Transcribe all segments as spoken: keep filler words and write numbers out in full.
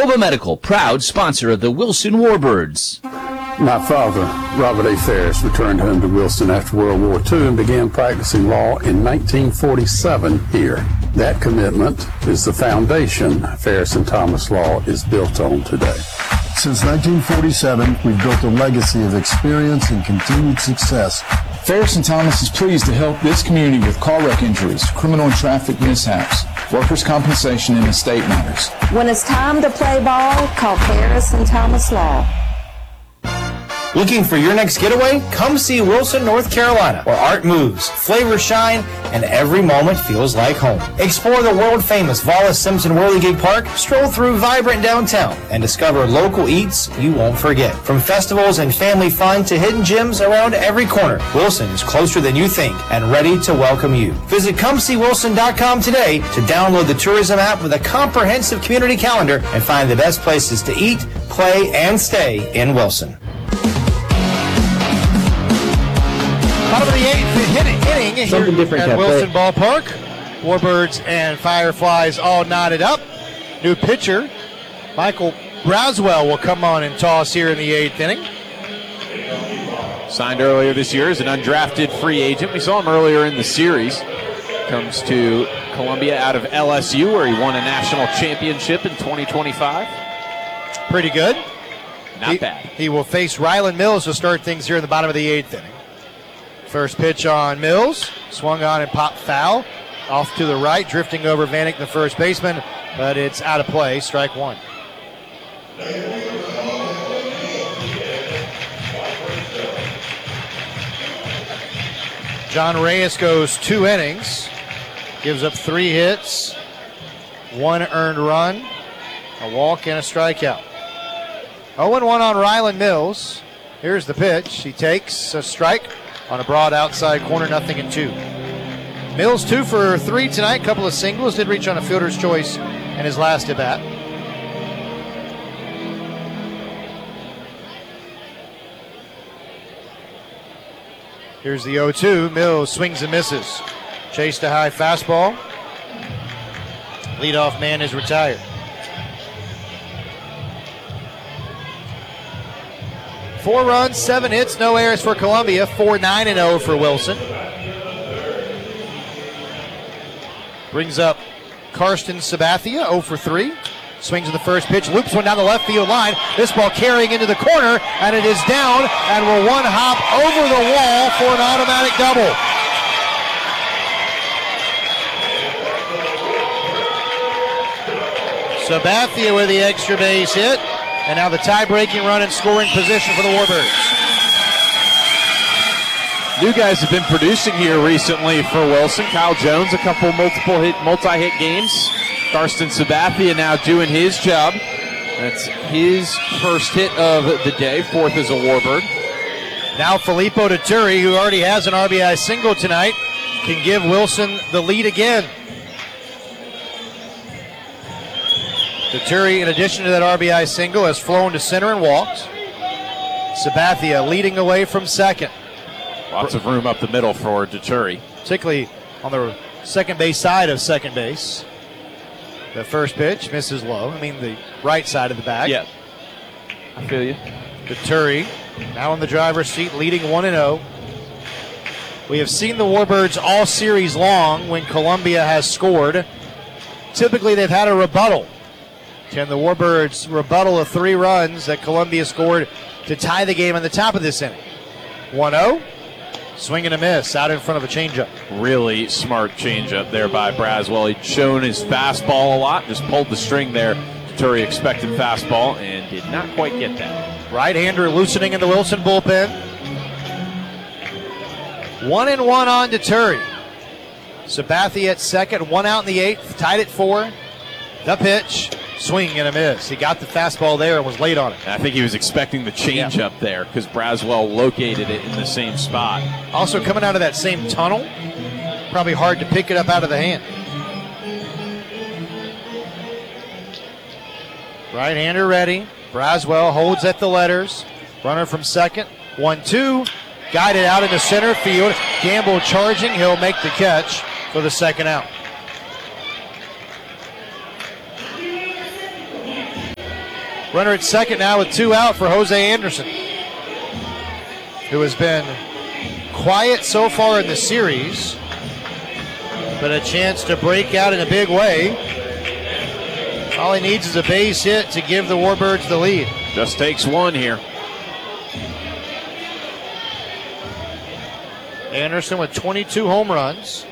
Nova Medical, proud sponsor of the Wilson Warbirds. My father, Robert A. Ferris, returned home to Wilson after World War Two and began practicing law in nineteen forty-seven here. That commitment is the foundation Ferris and Thomas Law is built on today. Since nineteen forty-seven, we've built a legacy of experience and continued success. Ferris and Thomas is pleased to help this community with car wreck injuries, criminal and traffic mishaps, workers' compensation, and estate matters. When it's time to play ball, call Ferris and Thomas Law. Looking for your next getaway? Come see Wilson, North Carolina, where art moves, flavors shine, and every moment feels like home. Explore the world-famous Wallace Simpson Whirligig Park, stroll through vibrant downtown, and discover local eats you won't forget. From festivals and family fun to hidden gems around every corner, Wilson is closer than you think and ready to welcome you. Visit come see wilson dot com today to download the tourism app with a comprehensive community calendar and find the best places to eat, play, and stay in Wilson. Bottom of the eighth inning, inning Something here different at Wilson play. Ballpark. Warbirds and Fireflies all knotted up. New pitcher, Michael Braswell, will come on and toss here in the eighth inning. Signed earlier this year as an undrafted free agent. We saw him earlier in the series. Comes to Columbia out of L S U, where he won a national championship in twenty twenty-five. Pretty good. Not he, bad. He will face Ryland Mills to start things here in the bottom of the eighth inning. First pitch on Mills, swung on and popped foul. Off to the right, drifting over Vanek, the first baseman, but it's out of play, strike one. John Reyes goes two innings, gives up three hits, one earned run, a walk, and a strikeout. oh and one on Ryland Mills. Here's the pitch. He takes a strike on a broad outside corner, nothing and two. Mills two for three tonight, couple of singles, did reach on a fielder's choice in his last at bat. Here's the oh two. Mills swings and misses. Chased a high fastball. Leadoff man is retired. Four runs, seven hits, no errors for Columbia. four nine and oh for Wilson. Brings up Karsten Sabathia, oh for three. Swings in the first pitch, loops one down the left field line. This ball carrying into the corner, and it is down, and will one hop over the wall for an automatic double. Sabathia with the extra base hit. And now the tie-breaking run in scoring position for the Warbirds. New guys have been producing here recently for Wilson. Kyle Jones, a couple multiple hit, multi-hit games. Karsten Sabathia now doing his job. That's his first hit of the day, fourth as a Warbird. Now Filippo Deturi, who already has an R B I single tonight, can give Wilson the lead again. Deturi, in addition to that R B I single, has flown to center and walked. Sabathia leading away from second. Lots of room up the middle for Deturi. Particularly on the second base side of second base. The first pitch misses low. I mean the right side of the bag. Yeah, I feel you. Deturi now in the driver's seat, leading one and oh. We have seen the Warbirds all series long when Columbia has scored. Typically they've had a rebuttal. Can the Warbirds rebuttal of three runs that Columbia scored to tie the game on the top of this inning? one oh. Swing and a miss out in front of a changeup. Really smart changeup there by Braswell. He'd shown his fastball a lot, just pulled the string there. Deturi expected fastball and did not quite get that. Right-hander loosening in the Wilson bullpen. One and one on Deturi. Sabathia at second, one out in the eighth, tied at four. The pitch. Swing and a miss. He got the fastball there and was late on it. I think he was expecting the change yeah. up there because Braswell located it in the same spot. Also coming out of that same tunnel, probably hard to pick it up out of the hand. Right-hander ready. Braswell holds at the letters. Runner from second. one two. Guided out into center field. Gamble charging. He'll make the catch for the second out. Runner at second now with two out for Jose Anderson, who has been quiet so far in the series, but a chance to break out in a big way. All he needs is a base hit to give the Warbirds the lead. Just takes one here. Anderson with twenty-two home runs.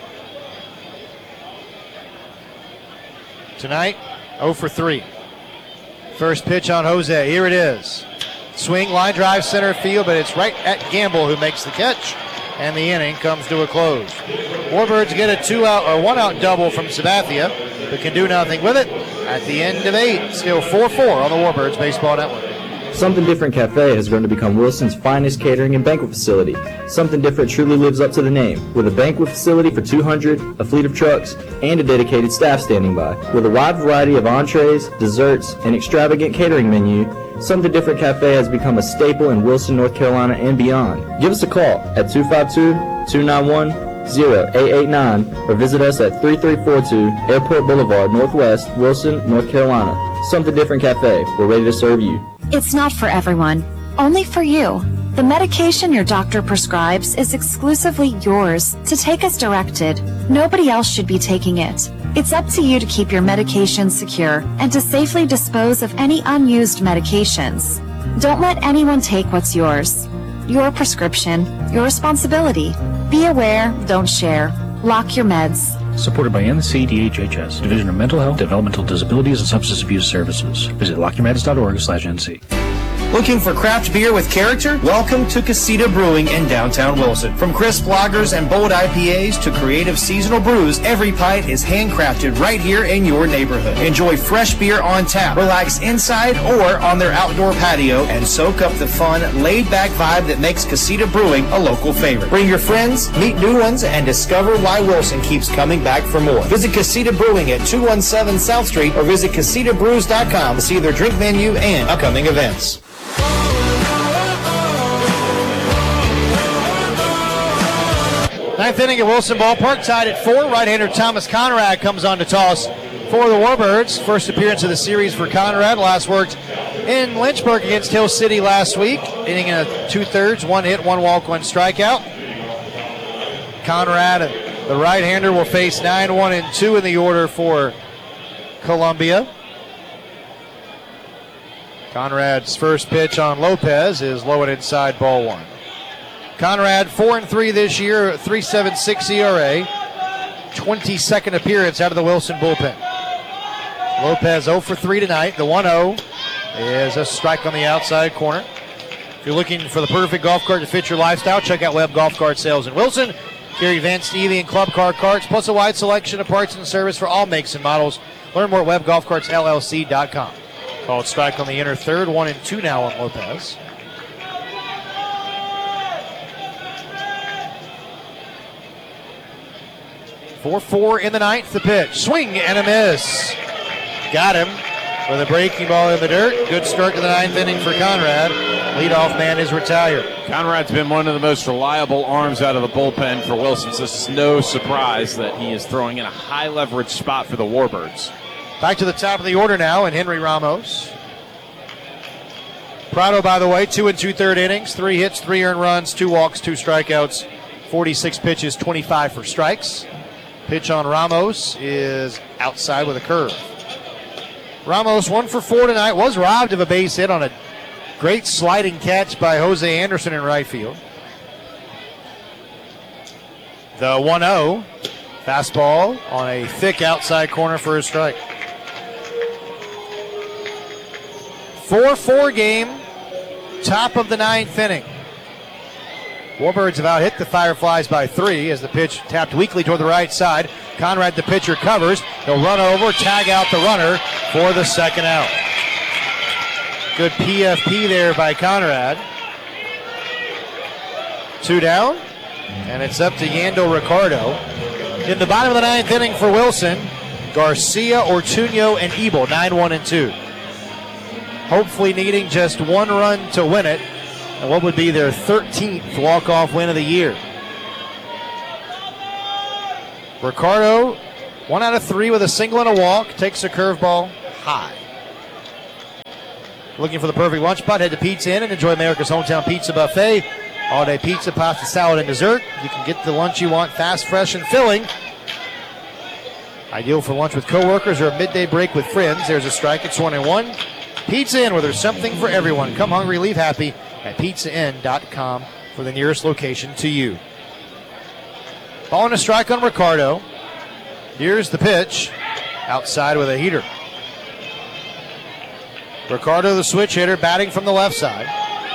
Tonight, oh for three. First pitch on Jose. Here it is. Swing, line drive, center field, but it's right at Gamble who makes the catch, and the inning comes to a close. Warbirds get a two-out or one-out double from Sabathia, but can do nothing with it. At the end of eight, still four four on the Warbirds Baseball Network. Something Different Cafe has grown to become Wilson's finest catering and banquet facility. Something Different truly lives up to the name, with a banquet facility for two hundred, a fleet of trucks, and a dedicated staff standing by. With a wide variety of entrees, desserts, and extravagant catering menu, Something Different Cafe has become a staple in Wilson, North Carolina, and beyond. Give us a call at two five two, two nine one, zero eight eight nine or visit us at three three four two Airport Boulevard, Northwest, Wilson, North Carolina. Something Different Cafe. We're ready to serve you. It's not for everyone, only for you. The medication your doctor prescribes is exclusively yours to take as directed. Nobody else should be taking it. It's up to you to keep your medication secure and to safely dispose of any unused medications. Don't let anyone take what's yours. Your prescription, your responsibility. Be aware, don't share. Lock your meds. Supported by N C D H H S, Division of Mental Health, Developmental Disabilities, and Substance Abuse Services. Visit lock your meds dot org slash N C. Looking for craft beer with character? Welcome to Casita Brewing in downtown Wilson. From crisp lagers and bold I P As to creative seasonal brews, every pint is handcrafted right here in your neighborhood. Enjoy fresh beer on tap, relax inside or on their outdoor patio, and soak up the fun, laid-back vibe that makes Casita Brewing a local favorite. Bring your friends, meet new ones, and discover why Wilson keeps coming back for more. Visit Casita Brewing at two one seven South Street or visit casita brews dot com to see their drink menu and upcoming events. Ninth inning at Wilson Ballpark, tied at four. Right-hander Thomas Conrad comes on to toss for the Warbirds. First appearance of the series for Conrad. Last worked in Lynchburg against Hill City last week. Inning in a two-thirds, one hit, one walk, one strikeout. Conrad, the right-hander, will face nine, one, and two in the order for Columbia. Conrad's first pitch on Lopez is low and inside, ball one. Conrad four and three this year, three point seven six E R A, twenty-second appearance out of the Wilson bullpen. Lopez oh for three tonight. The one oh is a strike on the outside corner. If you're looking for the perfect golf cart to fit your lifestyle, check out Webb Golf Cart Sales in Wilson. Carry Van Stevie and Club Car carts, plus a wide selection of parts and service for all makes and models. Learn more at webb golf carts L L C dot com. Called strike on the inner third, one and two now on Lopez. four four in the ninth, the pitch. Swing and a miss. Got him with a breaking ball in the dirt. Good start to the ninth inning for Conrad. Leadoff man is retired. Conrad's been one of the most reliable arms out of the bullpen for Wilson, so this is no surprise that he is throwing in a high leverage spot for the Warbirds. Back to the top of the order now, and Henry Ramos. Prado, by the way, two and two-third innings, three hits, three earned runs, two walks, two strikeouts, forty-six pitches, twenty-five for strikes. Pitch on Ramos is outside with a curve. Ramos, one for four tonight, was robbed of a base hit on a great sliding catch by Jose Anderson in right field. The one oh, fastball on a thick outside corner for a strike. four four game, top of the ninth inning. Warbirds have out hit the Fireflies by three as the pitch tapped weakly toward the right side. Conrad, the pitcher, covers. He'll run over, tag out the runner for the second out. Good P F P there by Conrad. Two down, and it's up to Yandel Ricardo. In the bottom of the ninth inning for Wilson, Garcia, Ortuño, and Ebel, nine one and two. Hopefully needing just one run to win it, and what would be their thirteenth walk-off win of the year. Ricardo, one out of three with a single and a walk, takes a curveball high. Looking for the perfect lunch spot? Head to Pizza Inn and enjoy America's hometown pizza buffet. All-day pizza, pasta, salad, and dessert. You can get the lunch you want fast, fresh, and filling. Ideal for lunch with coworkers or a midday break with friends. There's a strike. It's one and one. Pizza Inn, where there's something for everyone. Come hungry, leave happy at pizza inn dot com for the nearest location to you. Ball and a strike on Ricardo. Here's the pitch. Outside with a heater. Ricardo, the switch hitter, batting from the left side.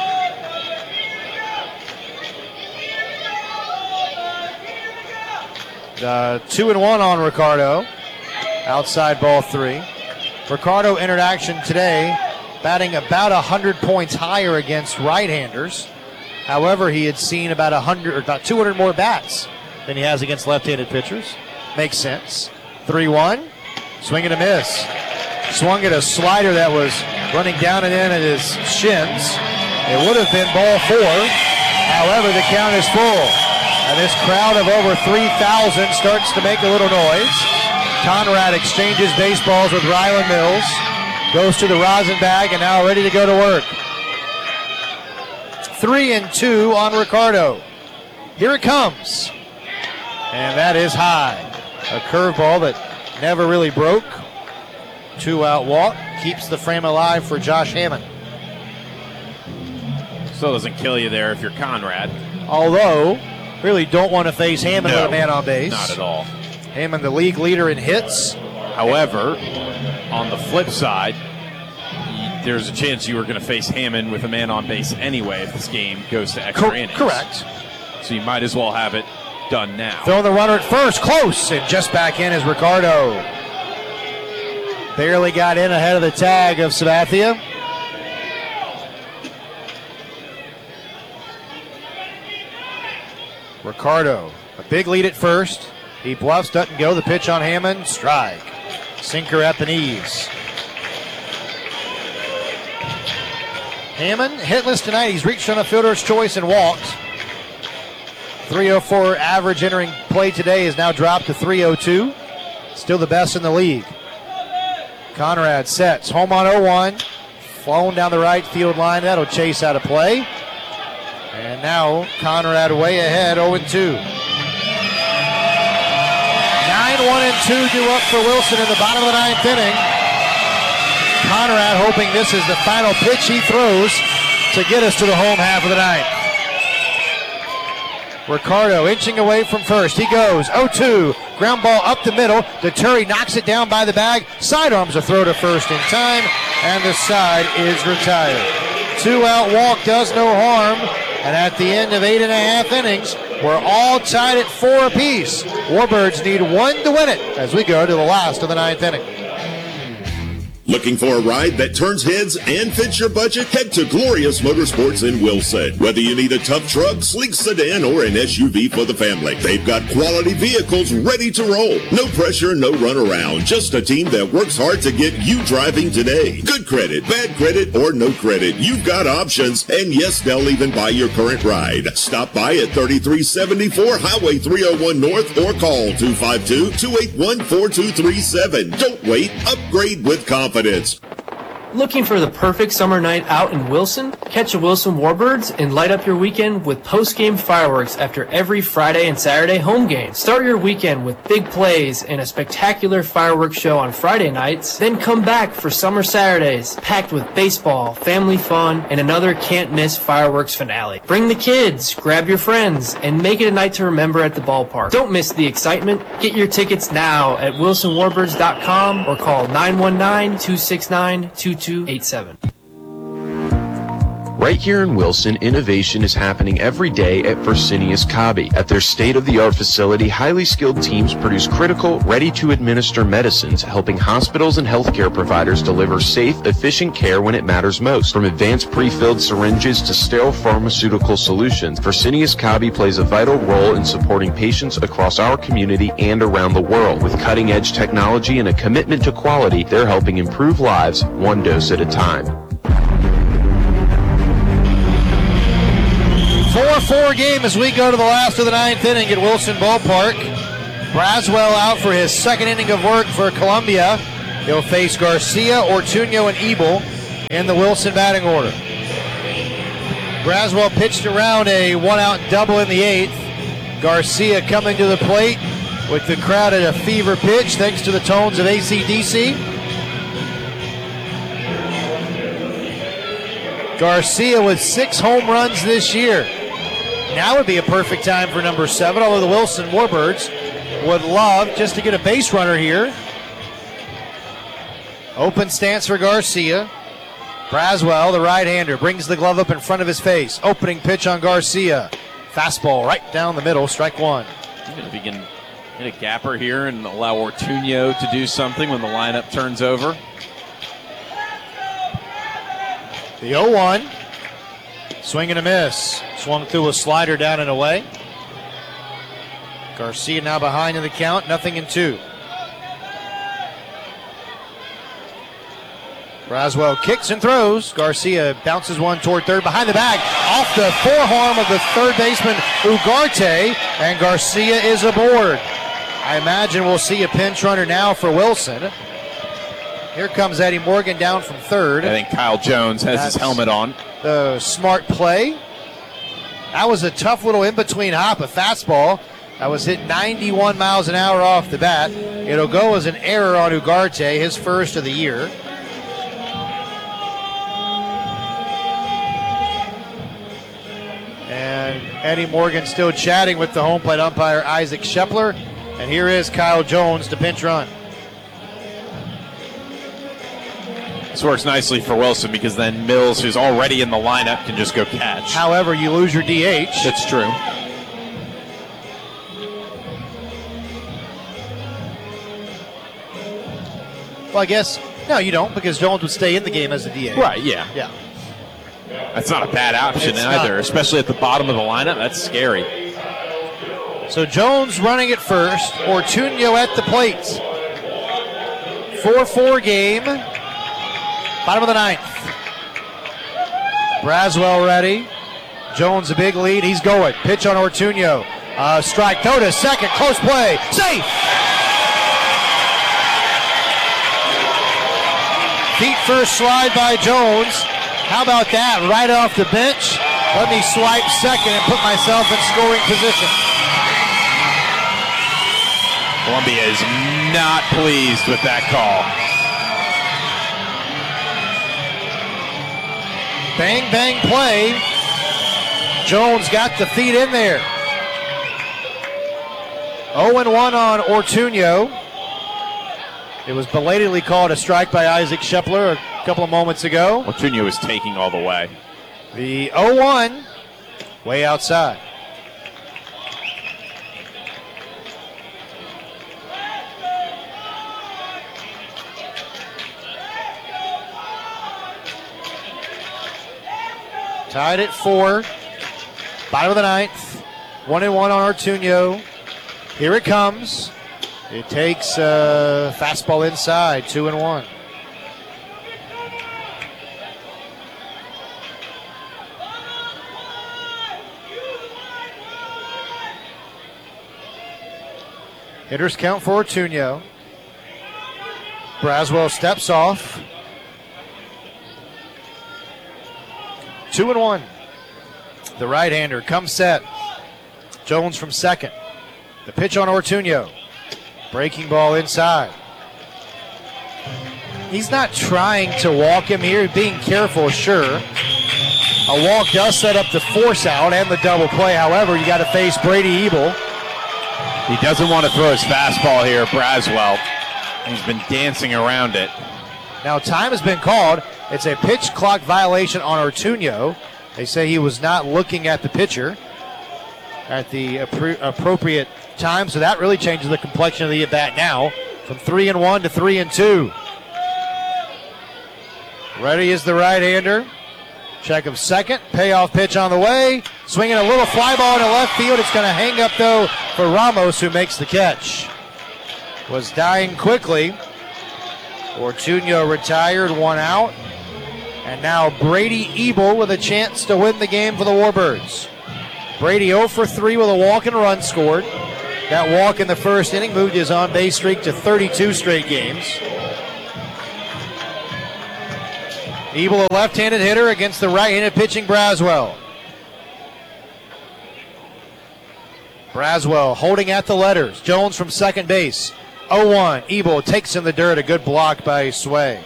Uh, two and one on Ricardo. Outside ball three. Ricardo entered action today, batting about one hundred points higher against right-handers. However, he had seen about one hundred or about two hundred more bats than he has against left-handed pitchers. Makes sense. three one. Swing and a miss. Swung at a slider that was running down and in at his shins. It would have been ball four. However, the count is full. And this crowd of over three thousand starts to make a little noise. Conrad exchanges baseballs with Ryland Mills. Goes to the rosin bag and now ready to go to work. Three and two on Ricardo. Here it comes. And that is high. A curveball that never really broke. Two out walk. Keeps the frame alive for Josh Hammond. Still doesn't kill you there if you're Conrad. Although, really don't want to face Hammond No, with a man on base. Not at all. Hammond, the league leader in hits. However, on the flip side, there's a chance you were going to face Hammond with a man on base anyway if this game goes to extra Cor- innings. Correct. So you might as well have it done now. Throwing the runner at first, close, and just back in is Ricardo. Barely got in ahead of the tag of Sabathia. Ricardo, a big lead at first. He bluffs, doesn't go. The pitch on Hammond, strike. Sinker at the knees. Hammond, hitless tonight. He's reached on a fielder's choice and walked. three oh four average entering play today is now dropped to three oh two. Still the best in the league. Conrad sets. Home on oh one. Flown down the right field line. That'll chase out of play. And now Conrad way ahead, oh and two. nine one and two due up for Wilson in the bottom of the ninth inning. Conrad hoping this is the final pitch he throws to get us to the home half of the ninth. Ricardo inching away from first. He goes oh two. Ground ball up the middle. Deturi knocks it down by the bag. Sidearms a throw to first in time. And the side is retired. Two out walk does no harm. And at the end of eight and a half innings, we're all tied at four apiece. Warbirds need one to win it as we go to the last of the ninth inning. Looking for a ride that turns heads and fits your budget? Head to Glorious Motorsports in Wilson. Whether you need a tough truck, sleek sedan, or an S U V for the family, they've got quality vehicles ready to roll. No pressure, no runaround. Just a team that works hard to get you driving today. Good credit, bad credit, or no credit. You've got options. And yes, they'll even buy your current ride. Stop by at thirty-three seventy-four Highway three oh one North or call two five two, two eight one, four two three seven. Don't wait. Upgrade with confidence. Looking for the perfect summer night out in Wilson? Catch the Wilson Warbirds and light up your weekend with post-game fireworks after every Friday and Saturday home game. Start your weekend with big plays and a spectacular fireworks show on Friday nights. Then come back for summer Saturdays, packed with baseball, family fun, and another can't-miss fireworks finale. Bring the kids, grab your friends, and make it a night to remember at the ballpark. Don't miss the excitement. Get your tickets now at wilson warbirds dot com or call nine one nine, two six nine, two two eight seven. Right here in Wilson, innovation is happening every day at Fresenius Kabi. At their state-of-the-art facility, highly skilled teams produce critical, ready-to-administer medicines, helping hospitals and healthcare providers deliver safe, efficient care when it matters most. From advanced pre-filled syringes to sterile pharmaceutical solutions, Fresenius Kabi plays a vital role in supporting patients across our community and around the world. With cutting-edge technology and a commitment to quality, they're helping improve lives one dose at a time. four four game as we go to the last of the ninth inning at Wilson Ballpark. Braswell out for his second inning of work for Columbia. He'll face Garcia, Ortuño, and Ebel. in the Wilson batting order. Braswell pitched around a one-out double in the eighth. Garcia coming to the plate with the crowd at a fever pitch thanks to the tones of A C D C. Garcia with six home runs this year. Now would be a perfect time for number seven, although the Wilson Warbirds would love just to get a base runner here. Open stance for Garcia. Braswell, the right-hander, brings the glove up in front of his face. Opening pitch on Garcia. Fastball right down the middle, strike one. Even if he can hit a gapper here and allow Ortuño to do something when the lineup turns over. The oh one. Swing and a miss. Swung through a slider down and away. Garcia now behind in the count, nothing in two. Braswell kicks and throws. Garcia bounces one toward third behind the bag. Off the forearm of the third baseman Ugarte, and Garcia is aboard. I imagine we'll see a pinch runner now for Wilson. Here comes Eddie Morgan down from third. I think Kyle Jones has That's his helmet on. The smart play. That was a tough little in-between hop, a fastball. That was hit ninety-one miles an hour off the bat. It'll go as an error on Ugarte, his first of the year. And Eddie Morgan still chatting with the home plate umpire Isaac Shepler. And here is Kyle Jones to pinch run. This works nicely for Wilson because then Mills, who's already in the lineup, can just go catch. However, you lose your D H. That's true. Well, I guess, no, you don't, because Jones would stay in the game as a D H. Right, yeah. Yeah. That's not a bad option It's either, not. especially at the bottom of the lineup. That's scary. So Jones running at first, Ortuño at the plate. four four game, bottom of the ninth. Braswell ready. Jones a big lead, he's going. Pitch on Ortuño. Uh, strike, throw to second, close play, safe! Feet first slide by Jones. How about that, right off the bench? Let me swipe second and put myself in scoring position. Columbia is not pleased with that call. Bang, bang play. Jones got the feet in there. oh and one on Ortuño. It was belatedly called a strike by Isaac Shepler a couple of moments ago. Ortuño is taking all the way. The oh one, way outside. Tied at four. Bottom of the ninth. One and one on Ortuño. Here it comes. It takes a fastball inside, two and one. Hitters count for Ortuño. Braswell steps off. Two and one. The right-hander comes set. Jones from second. The pitch on Ortuño. Breaking ball inside. He's not trying to walk him here, being careful, sure. A walk does set up the force out and the double play. However, you got to face Brady Ebel. He doesn't want to throw his fastball here, Braswell. He's been dancing around it. Now, time has been called. It's a pitch clock violation on Ortuño. They say he was not looking at the pitcher at the appro- appropriate time, so that really changes the complexion of the at-bat now from three and one to three and two. Ready is the right-hander. Check of second. Payoff pitch on the way. Swinging a little fly ball into left field. It's going to hang up, though, for Ramos, who makes the catch. Was dying quickly. Ortuño retired, one out. And now Brady Ebel with a chance to win the game for the Warbirds. Brady oh for three with a walk and run scored. That walk in the first inning moved his on-base streak to thirty-two straight games. Ebel, a left-handed hitter against the right-handed pitching Braswell. Braswell holding at the letters. Jones from second base. oh one. Ebel takes in the dirt. A good block by Sway.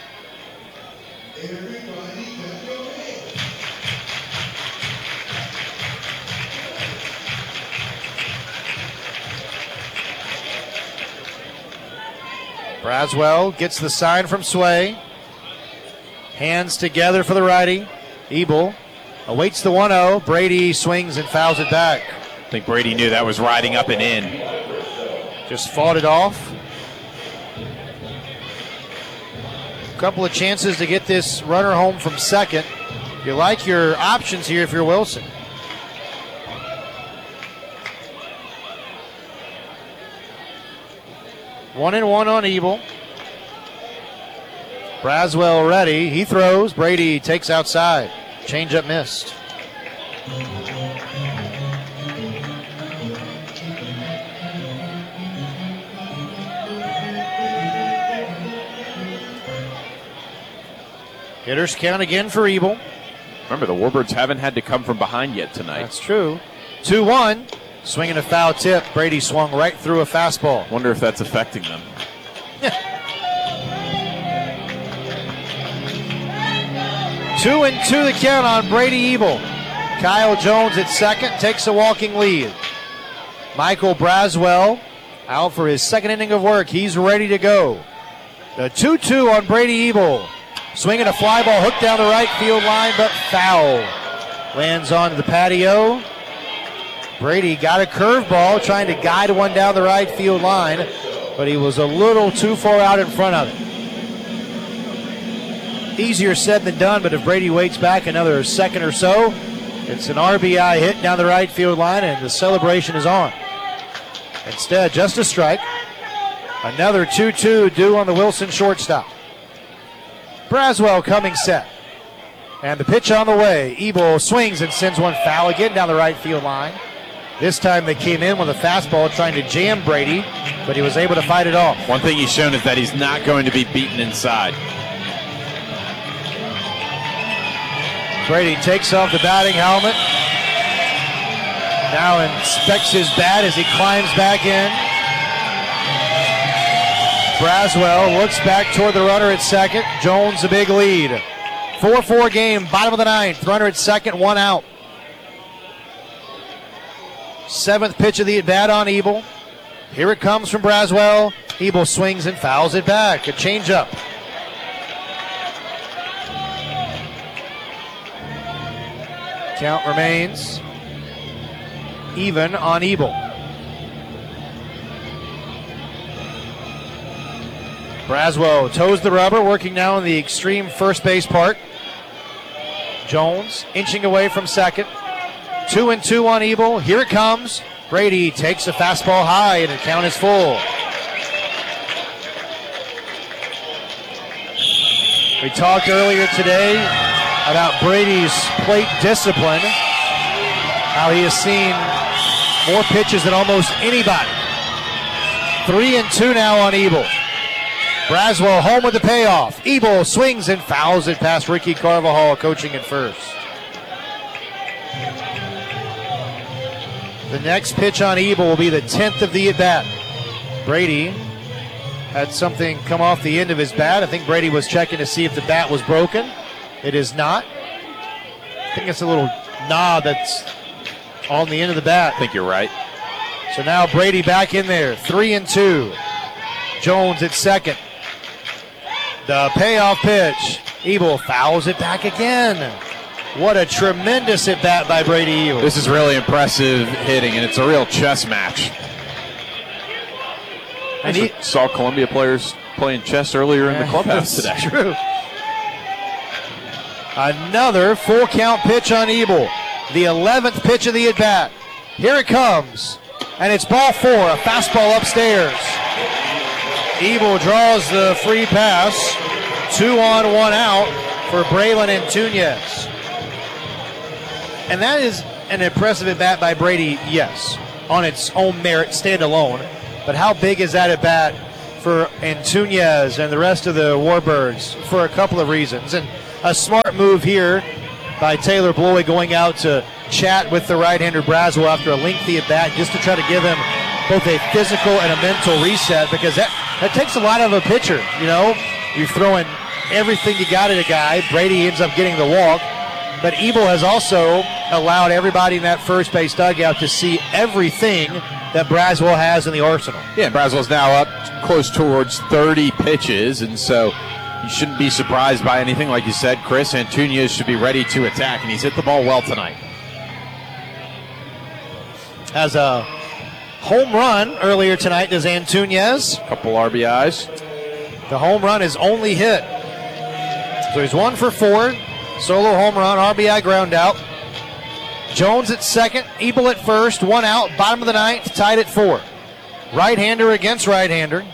Braswell gets the sign from Sway. Hands together for the righty. Ebel awaits the one oh. Brady swings and fouls it back. I think Brady knew that was riding up and in. Just fought it off. A couple of chances to get this runner home from second. You like your options here if you're Wilson. One and one on Ebel. Braswell ready. He throws. Brady takes outside. Changeup missed. Hitters count again for Ebel. Remember, the Warbirds haven't had to come from behind yet tonight. That's true. two one. Swinging a foul tip. Brady swung right through a fastball. Wonder if that's affecting them. Two and two the count on Brady Ebel. Kyle Jones at second takes a walking lead. Michael Braswell out for his second inning of work. He's ready to go. The two two on Brady Ebel. Swinging a fly ball hooked down the right field line, but foul. Lands on the patio. Brady got a curveball, trying to guide one down the right field line, but he was a little too far out in front of it. Easier said than done, but if Brady waits back another second or so, it's an R B I hit down the right field line, and the celebration is on. Instead, just a strike. Another two two due on the Wilson shortstop. Braswell coming set. And the pitch on the way. Ebel swings and sends one foul again down the right field line. This time they came in with a fastball trying to jam Brady, but he was able to fight it off. One thing he's shown is that he's not going to be beaten inside. Brady takes off the batting helmet. Now inspects his bat as he climbs back in. Braswell looks back toward the runner at second. Jones a big lead. four four game, bottom of the ninth. Runner at second, one out. Seventh pitch of the at-bat on Ebel. Here it comes from Braswell. Ebel swings and fouls it back. A changeup. Count remains even on Ebel. Braswell toes the rubber, working now in the extreme first base part. Jones inching away from second. Two and two on Ebel. Here it comes. Brady takes a fastball high, and the count is full. We talked earlier today about Brady's plate discipline, how he has seen more pitches than almost anybody. Three and two now on Ebel. Braswell home with the payoff. Ebel swings and fouls it past Ricky Carvajal, coaching at first. The next pitch on Ebel will be the tenth of the at-bat. Brady had something come off the end of his bat. I think Brady was checking to see if the bat was broken. It is not. I think it's a little knob that's on the end of the bat. I think you're right. So now Brady back in there. Three and two. Jones at second. The payoff pitch. Ebel fouls it back again. What a tremendous at-bat by Brady Ebel. This is really impressive hitting, and it's a real chess match. And he saw Columbia players playing chess earlier in the clubhouse today. That's true. Another full count pitch on Ebel. The eleventh pitch of the at-bat. Here it comes. And it's ball four, a fastball upstairs. Ebel draws the free pass. Two on, one out for Braylon Antunez. And that is an impressive at-bat by Brady, yes, on its own merit, standalone. But how big is that at-bat for Antunez and the rest of the Warbirds for a couple of reasons? And a smart move here by Taylor Bloy going out to chat with the right-hander Braswell after a lengthy at-bat just to try to give him both a physical and a mental reset, because that, that takes a lot of a pitcher. You know, you're throwing everything you got at a guy. Brady ends up getting the walk, but Ebel has also allowed everybody in that first base dugout to see everything that Braswell has in the arsenal. Yeah, Braswell's now up close towards thirty pitches, and so you shouldn't be surprised by anything. Like you said, Chris Antunez should be ready to attack, and he's hit the ball well tonight. Has a home run earlier tonight, does Antunez. A couple R B Is. The home run is only hit. So he's one for four. Solo home run, R B I ground out. Jones at second, Ebel at first, one out, bottom of the ninth, tied at four. Right-hander against right-hander.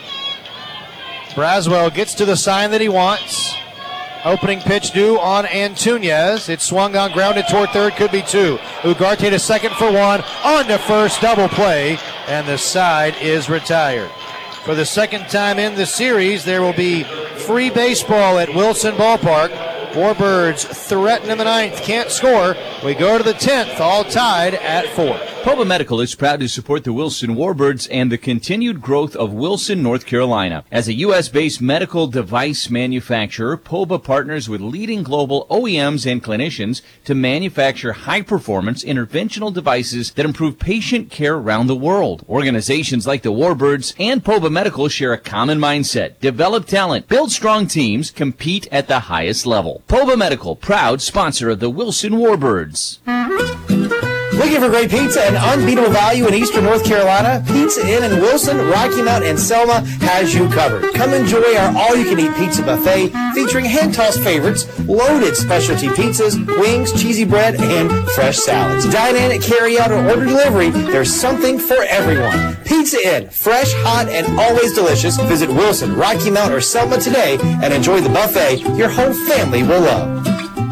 Braswell gets to the sign that he wants. Opening pitch due on Antunez. It's swung on, grounded toward third, could be two. Ugarte to second for one, on to first, double play, and the side is retired. For the second time in the series, there will be free baseball at Wilson Ballpark. Warbirds threaten in the ninth, can't score. We go to the tenth, all tied at four. Poba Medical is proud to support the Wilson Warbirds and the continued growth of Wilson, North Carolina. As a U S-based medical device manufacturer, Poba partners with leading global O E Ms and clinicians to manufacture high-performance interventional devices that improve patient care around the world. Organizations like the Warbirds and Poba Medical share a common mindset: develop talent, build strong teams, compete at the highest level. Poba Medical, proud sponsor of the Wilson Warbirds. Looking for great pizza and unbeatable value in Eastern North Carolina? Pizza Inn in Wilson, Rocky Mount, and Selma has you covered. Come enjoy our all-you-can-eat pizza buffet featuring hand-tossed favorites, loaded specialty pizzas, wings, cheesy bread, and fresh salads. Dine in, carry out, or order delivery. There's something for everyone. Pizza Inn, fresh, hot, and always delicious. Visit Wilson, Rocky Mount, or Selma today and enjoy the buffet your whole family will love.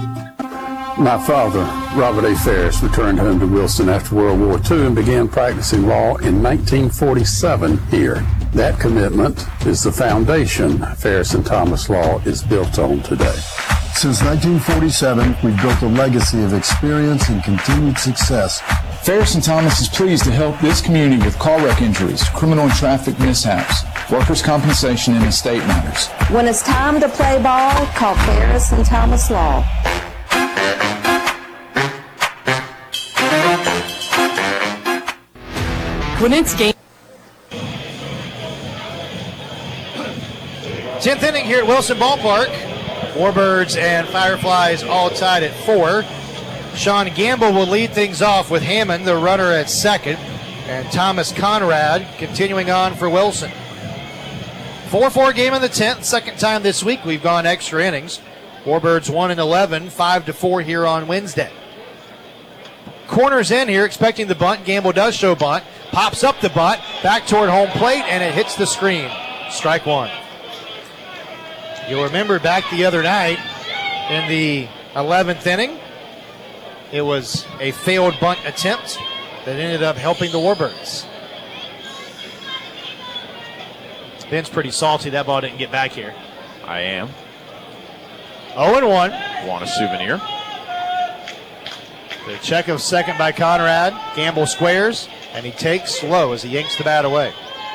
My father, Robert A. Ferris, returned home to Wilson after World War Two and began practicing law in nineteen forty-seven here. That commitment is the foundation Ferris and Thomas Law is built on today. Since nineteen forty-seven, we've built a legacy of experience and continued success. Ferris and Thomas is pleased to help this community with car wreck injuries, criminal and traffic mishaps, workers' compensation, and estate matters. When it's time to play ball, call Ferris and Thomas Law. When it's game. tenth inning here at Wilson Ballpark. Warbirds and Fireflies all tied at four. Sean Gamble will lead things off with Hammond, the runner, at second, and Thomas Conrad continuing on for Wilson. four four game in the tenth, second time this week we've gone extra innings. Warbirds one and eleven, five to four here on Wednesday. Corners in here, expecting the bunt. Gamble does show bunt. Pops up the bunt, back toward home plate, and it hits the screen. Strike one. You'll remember back the other night in the eleventh inning, it was a failed bunt attempt that ended up helping the Warbirds. Ben's pretty salty that ball didn't get back here. I am. oh and one. Want a souvenir? The check of second by Conrad. Gamble squares, and he takes low as he yanks the bat away.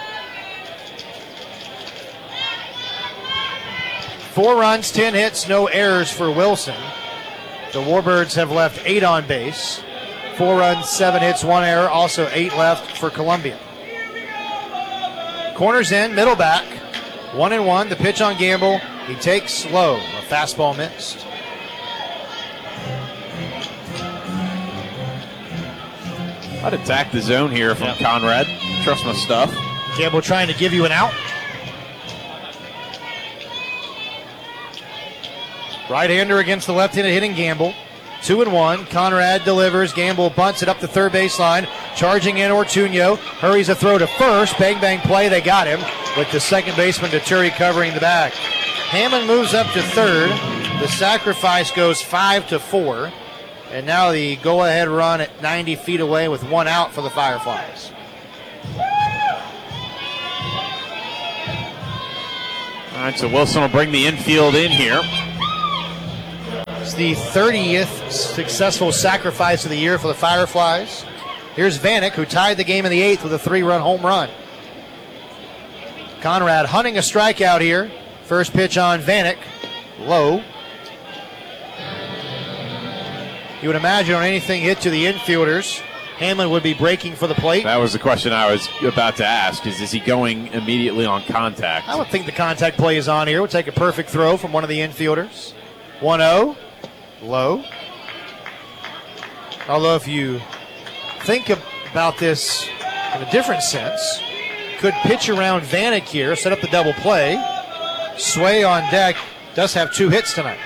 Four runs, ten hits, no errors for Wilson. The Warbirds have left eight on base. Four runs, seven hits, one error. Also eight left for Columbia. Corners in, middle back. One and one. The pitch on Gamble. He takes low. A fastball missed. I'd attack the zone here from yep. Conrad. Trust my stuff. Gamble trying to give you an out. Right-hander against the left-handed hitting Gamble. Two and one. Conrad delivers. Gamble bunts it up the third baseline. Charging in Ortuño. Hurries a throw to first. Bang, bang play. They got him with the second baseman Deturi covering the back. Hammond moves up to third. The sacrifice goes five to four. And now the go-ahead run at ninety feet away with one out for the Fireflies. All right, so Wilson will bring the infield in here. It's the thirtieth successful sacrifice of the year for the Fireflies. Here's Vanek, who tied the game in the eighth with a three-run home run. Conrad hunting a strikeout here. First pitch on Vanek, low. You would imagine on anything hit to the infielders, Hamlin would be breaking for the plate. That was the question I was about to ask, is, is he going immediately on contact? I would think the contact play is on here. We'll take a perfect throw from one of the infielders. one oh, low. Although if you think about this in a different sense, could pitch around Vanek here, set up the double play. Sway on deck, does have two hits tonight.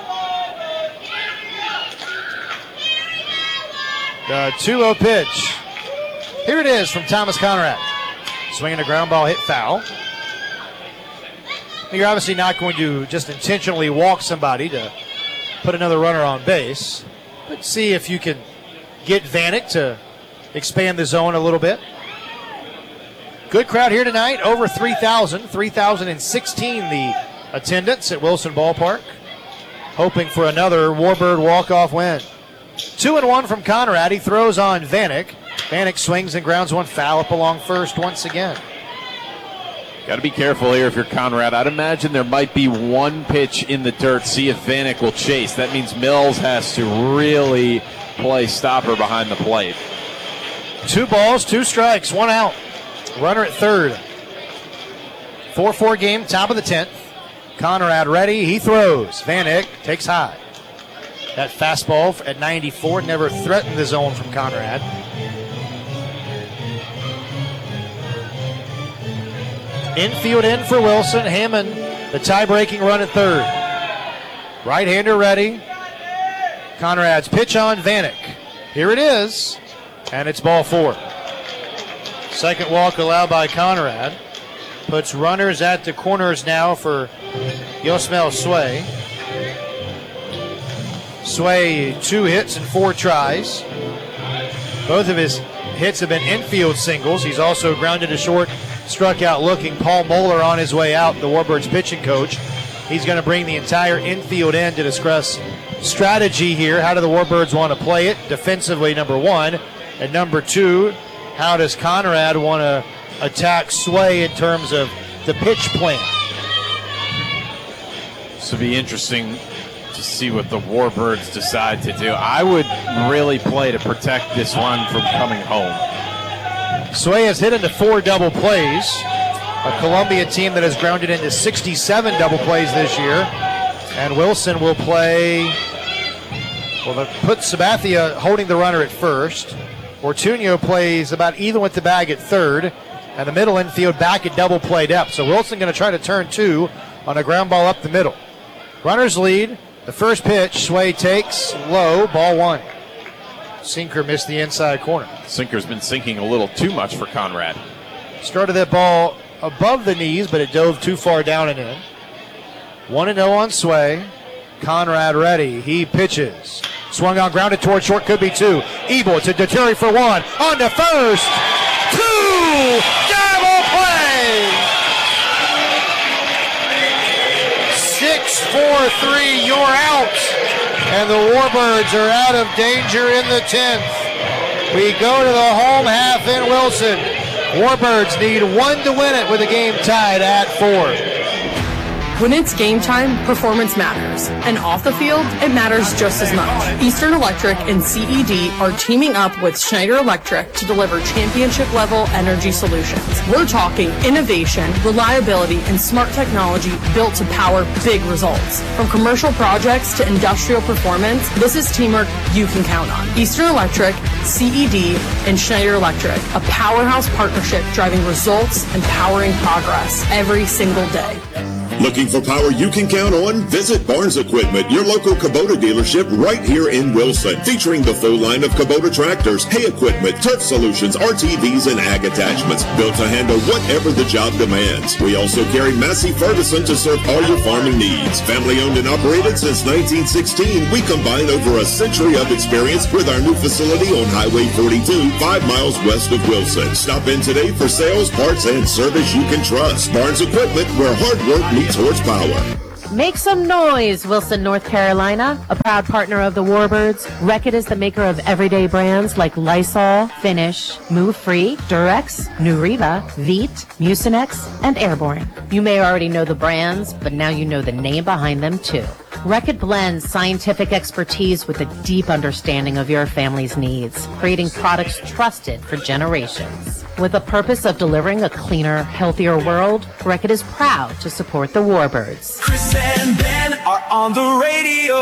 The two oh pitch. Here it is from Thomas Conrad. Swinging a ground ball, hit foul. You're obviously not going to just intentionally walk somebody to put another runner on base, but see if you can get Vanek to expand the zone a little bit. Good crowd here tonight, over three thousand, three thousand sixteen the attendance at Wilson Ballpark. Hoping for another Warbird walk-off win. Two and one from Conrad. He throws on Vanek. Vanek swings and grounds one foul up along first once again. Got to be careful here if you're Conrad. I'd imagine there might be one pitch in the dirt. See if Vanek will chase. That means Mills has to really play stopper behind the plate. Two balls, two strikes, one out. Runner at third. four four game, top of the tenth. Conrad ready. He throws. Vanek takes high. That fastball at ninety-four never threatened the zone from Conrad. Infield in for Wilson. Hammond, the tie-breaking run at third. Right-hander ready. Conrad's pitch on Vanek. Here it is, and it's ball four. Second walk allowed by Conrad. Puts runners at the corners now for Yosmel Sway. Sway, two hits and four tries. Both of his hits have been infield singles. He's also grounded to short, struck out looking. Paul Moeller on his way out, the Warbirds pitching coach. He's going to bring the entire infield in to discuss strategy here. How do the Warbirds want to play it? Defensively, number one. And number two, how does Conrad want to attack Sway in terms of the pitch plan? This will be interesting to see what the Warbirds decide to do. I would really play to protect this run from coming home. Sway has hit into four double plays. A Columbia team that has grounded into sixty-seven double plays this year. And Wilson will play, well, they'll put Sabathia holding the runner at first. Ortuño plays about even with the bag at third. And the middle infield back at double play depth. So Wilson going to try to turn two on a ground ball up the middle. Runners lead. The first pitch, Sway takes low, ball one. Sinker missed the inside corner. Sinker's been sinking a little too much for Conrad. Started that ball above the knees, but it dove too far down and in. one and oh on Sway. Conrad ready. He pitches. Swung on, grounded toward short, could be two. Ebel to Deteri for one. On to first. Two! Double play! six four three, you're out. And the Warbirds are out of danger in the tenth. We go to the home half in Wilson. Warbirds need one to win it with the game tied at four. When it's game time, performance matters. And off the field, it matters just as much. Eastern Electric and C E D are teaming up with Schneider Electric to deliver championship-level energy solutions. We're talking innovation, reliability, and smart technology built to power big results. From commercial projects to industrial performance, this is teamwork you can count on. Eastern Electric, C E D, and Schneider Electric, a powerhouse partnership driving results and powering progress every single day. Looking for power you can count on? Visit Barnes Equipment, your local Kubota dealership right here in Wilson. Featuring the full line of Kubota tractors, hay equipment, turf solutions, R T Vs, and ag attachments. Built to handle whatever the job demands. We also carry Massey Ferguson to serve all your farming needs. Family owned and operated since nineteen sixteen, we combine over a century of experience with our new facility on Highway forty-two, five miles west of Wilson. Stop in today for sales, parts, and service you can trust. Barnes Equipment, where hard work meets horsepower. Make some noise, Wilson, North Carolina. A proud partner of the Warbirds, Reckitt is the maker of everyday brands like Lysol, Finish, Move Free, Durex, Nuriva, Veet, Mucinex, and Airborne. You may already know the brands, but now you know the name behind them too. Reckitt blends scientific expertise with a deep understanding of your family's needs, creating products trusted for generations. With the purpose of delivering a cleaner, healthier world, Reckitt is proud to support the Warbirds. Chris and Ben are on the radio.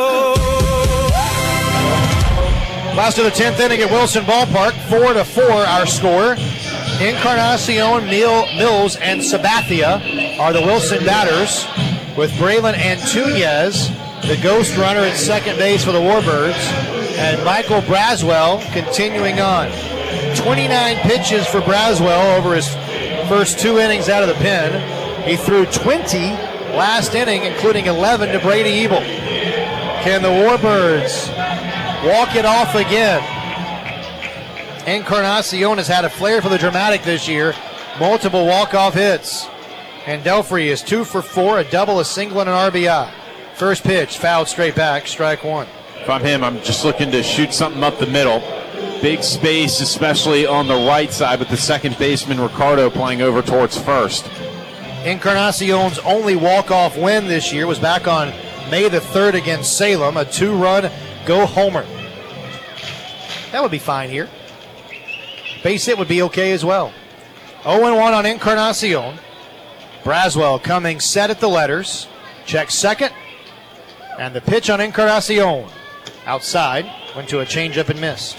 Last of the tenth inning at Wilson Ballpark, four to four our score. Encarnacion, Neil Mills, and Sabathia are the Wilson batters, with Braylon Antunez, the ghost runner at second base for the Warbirds, and Michael Braswell continuing on. twenty-nine pitches for Braswell over his first two innings out of the pen. He threw twenty last inning, including eleven to Brady Ebel. Can the Warbirds walk it off again? Encarnacion has had a flair for the dramatic this year. Multiple walk-off hits. And Delphrey is two for four, a double, a single, and an R B I. First pitch, fouled straight back, strike one. If I'm him, I'm just looking to shoot something up the middle. Big space, especially on the right side, with the second baseman, Ricardo, playing over towards first. Encarnacion's only walk-off win this year was back on May the third against Salem, a two-run go-homer. That would be fine here. Base hit would be okay as well. oh and one on Encarnacion. Braswell coming set at the letters. Check second. And the pitch on Encarnacion. Outside. Went to a changeup and missed.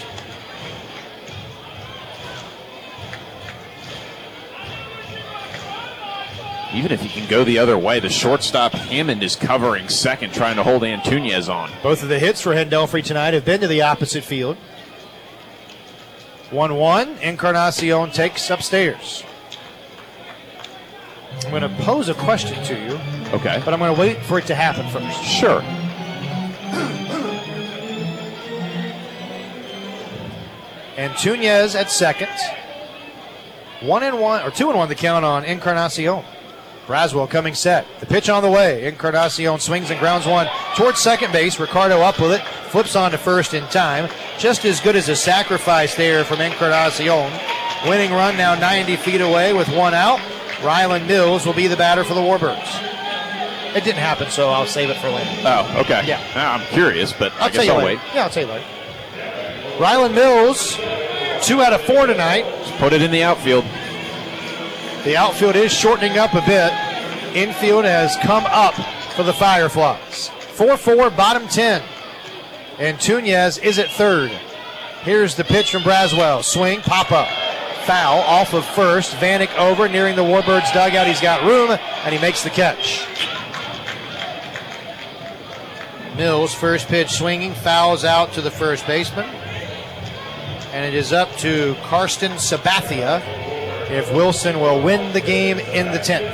Even if he can go the other way, the shortstop Hammond is covering second, trying to hold Antunez on. Both of the hits for Hendelfrey tonight have been to the opposite field. one one. Encarnacion takes upstairs. I'm going to pose a question to you. Okay. But I'm going to wait for it to happen first. Sure. Antunez at second. One and one, or two and one the count on Encarnacion. Braswell coming set. The pitch on the way. Encarnacion swings and grounds one towards second base. Ricardo up with it. Flips on to first in time. Just as good as a sacrifice there from Encarnacion. Winning run now ninety feet away with one out. Rylan Mills will be the batter for the Warbirds. It didn't happen, so I'll save it for later. Oh, okay. Yeah. Now, I'm curious, but I'll I guess tell you I'll later. wait. Yeah, I'll tell you later. Rylan Mills, two out of four tonight. Just put it in the outfield. The outfield is shortening up a bit. Infield has come up for the Fireflies. four four, bottom ten. And Antunez is at third. Here's the pitch from Braswell. Swing, pop up. Foul off of first. Vanek over, nearing the Warbirds dugout. He's got room, and he makes the catch. Mills, first pitch swinging, fouls out to the first baseman. And it is up to Karsten Sabathia if Wilson will win the game in the tenth.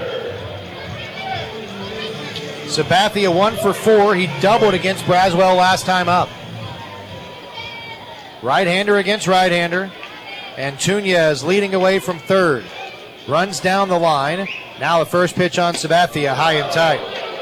Sabathia one for four. He doubled against Braswell last time up. Right-hander against right-hander. Antunez leading away from third. Runs down the line. Now the first pitch on Sabathia, high and tight.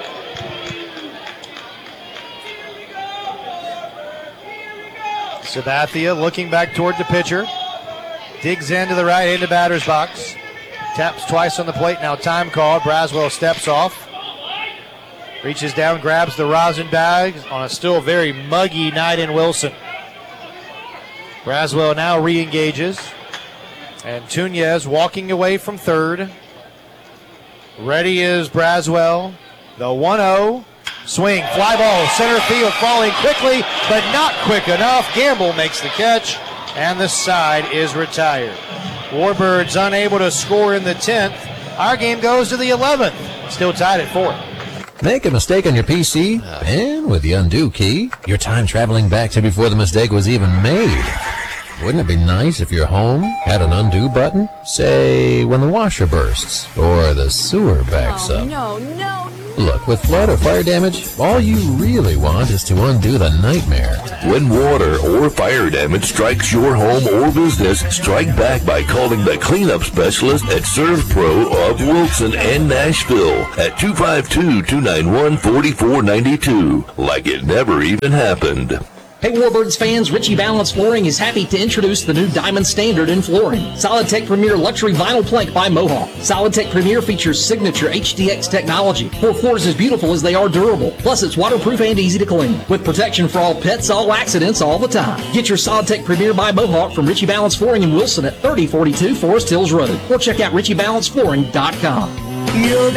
Sabathia looking back toward the pitcher. Digs into the right-handed batter's box. Taps twice on the plate. Now time called. Braswell steps off. Reaches down, grabs the rosin bag on a still very muggy night in Wilson. Braswell now re-engages. And Antunez walking away from third. Ready is Braswell. The one oh. Swing, fly ball, center field, falling quickly, but not quick enough. Gamble makes the catch, and the side is retired. Warbirds unable to score in the tenth. Our game goes to the eleventh. Still tied at four. Make a mistake on your P C, and with the undo key, your time traveling back to before the mistake was even made. Wouldn't it be nice if your home had an undo button? Say, when the washer bursts, or the sewer backs oh, up. No, no, Look, with flood or fire damage, all you really want is to undo the nightmare. When water or fire damage strikes your home or business, strike back by calling the cleanup specialist at ServPro of Wilson and Nashville at two five two, two nine one, four four nine two, like it never even happened. Hey Warbirds fans, Ritchie Balance Flooring is happy to introduce the new Diamond Standard in flooring. SolidTech Premier Luxury Vinyl Plank by Mohawk. SolidTech Premier features signature H D X technology for floors as beautiful as they are durable. Plus it's waterproof and easy to clean. With protection for all pets, all accidents, all the time. Get your SolidTech Premier by Mohawk from Ritchie Balance Flooring in Wilson at thirty forty-two Forest Hills Road. Or check out ritchie balance flooring dot com. You'll be